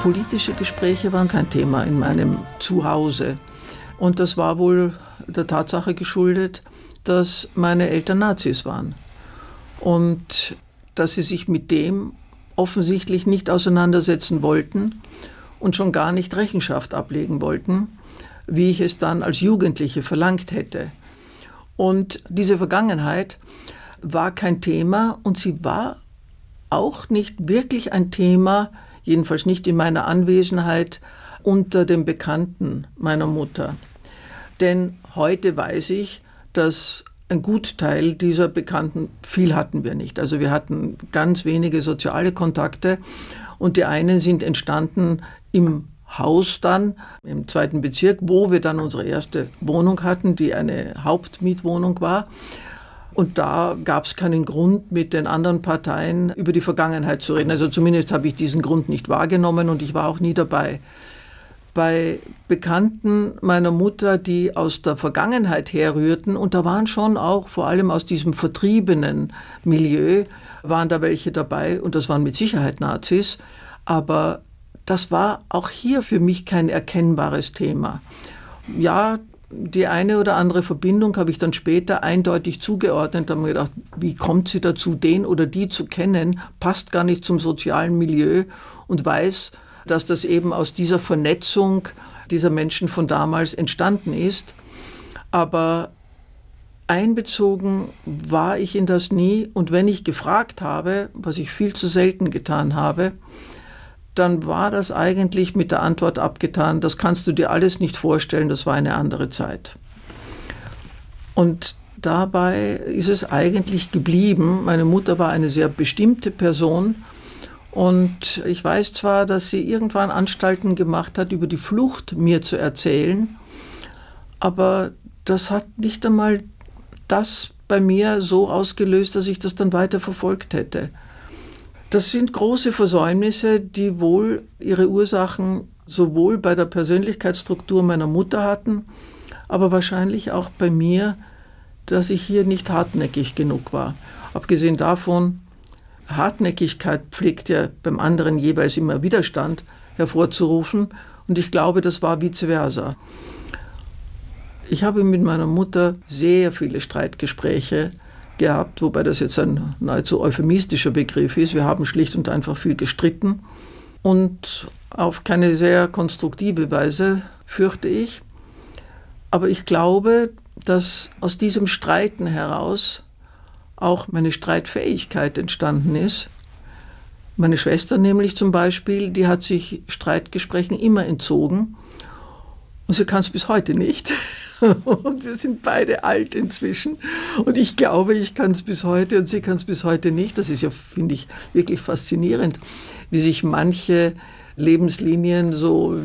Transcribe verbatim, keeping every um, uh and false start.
Politische Gespräche waren kein Thema in meinem Zuhause. Und das war wohl der Tatsache geschuldet, dass meine Eltern Nazis waren. Und dass sie sich mit dem offensichtlich nicht auseinandersetzen wollten und schon gar nicht Rechenschaft ablegen wollten, wie ich es dann als Jugendliche verlangt hätte. Und diese Vergangenheit war kein Thema und sie war auch nicht wirklich ein Thema, jedenfalls nicht in meiner Anwesenheit, unter den Bekannten meiner Mutter. Denn heute weiß ich, dass ein Gutteil dieser Bekannten, viel hatten wir nicht. Also wir hatten ganz wenige soziale Kontakte und die einen sind entstanden im Haus dann, im zweiten Bezirk, wo wir dann unsere erste Wohnung hatten, die eine Hauptmietwohnung war. Und da gab es keinen Grund, mit den anderen Parteien über die Vergangenheit zu reden. Also zumindest habe ich diesen Grund nicht wahrgenommen und ich war auch nie dabei. Bei Bekannten meiner Mutter, die aus der Vergangenheit herrührten, und da waren schon auch vor allem aus diesem vertriebenen Milieu, waren da welche dabei und das waren mit Sicherheit Nazis, aber das war auch hier für mich kein erkennbares Thema. Ja, die eine oder andere Verbindung habe ich dann später eindeutig zugeordnet, da habe ich gedacht, wie kommt sie dazu, den oder die zu kennen, passt gar nicht zum sozialen Milieu und weiß, dass das eben aus dieser Vernetzung dieser Menschen von damals entstanden ist. Aber einbezogen war ich in das nie. Und wenn ich gefragt habe, was ich viel zu selten getan habe, dann war das eigentlich mit der Antwort abgetan, das kannst du dir alles nicht vorstellen, das war eine andere Zeit. Und dabei ist es eigentlich geblieben. Meine Mutter war eine sehr bestimmte Person. Und ich weiß zwar, dass sie irgendwann Anstalten gemacht hat, über die Flucht mir zu erzählen, aber das hat nicht einmal das bei mir so ausgelöst, dass ich das dann weiter verfolgt hätte. Das sind große Versäumnisse, die wohl ihre Ursachen sowohl bei der Persönlichkeitsstruktur meiner Mutter hatten, aber wahrscheinlich auch bei mir, dass ich hier nicht hartnäckig genug war. Abgesehen davon, Hartnäckigkeit pflegt ja beim anderen jeweils immer Widerstand hervorzurufen und ich glaube, das war vice versa. Ich habe mit meiner Mutter sehr viele Streitgespräche gehabt, wobei das jetzt ein nahezu euphemistischer Begriff ist. Wir haben schlicht und einfach viel gestritten und auf keine sehr konstruktive Weise, fürchte ich. Aber ich glaube, dass aus diesem Streiten heraus auch meine Streitfähigkeit entstanden ist. Meine Schwester nämlich zum Beispiel, die hat sich Streitgesprächen immer entzogen und sie kann es bis heute nicht. Und wir sind beide alt inzwischen und ich glaube, ich kann es bis heute und sie kann es bis heute nicht. Das ist ja, finde ich, wirklich faszinierend, wie sich manche Lebenslinien so